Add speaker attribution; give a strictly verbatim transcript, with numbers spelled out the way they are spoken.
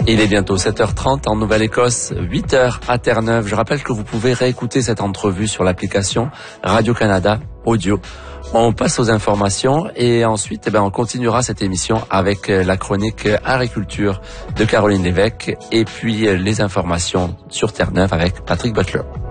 Speaker 1: Il est bientôt sept heures trente en Nouvelle-Écosse, huit heures à Terre-Neuve. Je rappelle que vous pouvez réécouter cette entrevue sur l'application Radio-Canada Audio. On passe aux informations et ensuite eh ben, on continuera cette émission avec la chronique agriculture de Caroline Lévesque et puis les informations sur Terre-Neuve avec Patrick Butler.